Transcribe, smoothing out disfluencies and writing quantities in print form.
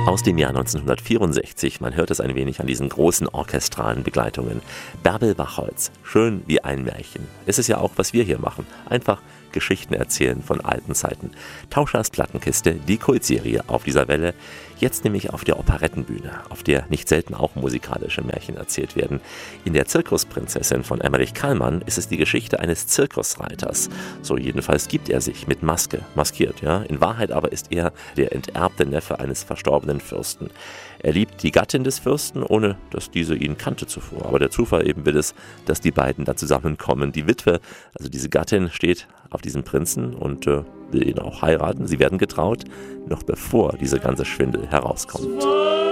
Aus dem Jahr 1964, man hört es ein wenig an diesen großen orchestralen Begleitungen. Bärbel Wachholz, schön wie ein Märchen. Es ist ja auch, was wir hier machen, einfach Geschichten erzählen von alten Zeiten. Tauschers Plattenkiste, die Kultserie auf dieser Welle, jetzt nämlich auf der Operettenbühne, auf der nicht selten auch musikalische Märchen erzählt werden. In der Zirkusprinzessin von Emmerich Kallmann ist es die Geschichte eines Zirkusreiters. So jedenfalls gibt er sich mit Maske, maskiert, ja. In Wahrheit aber ist er der enterbte Neffe eines verstorbenen Fürsten. Er liebt die Gattin des Fürsten, ohne dass diese ihn kannte zuvor. Aber der Zufall eben will es, dass die beiden da zusammenkommen. Die Witwe, also diese Gattin, steht auf diesen Prinzen und will ihn auch heiraten. Sie werden getraut, noch bevor dieser ganze Schwindel herauskommt.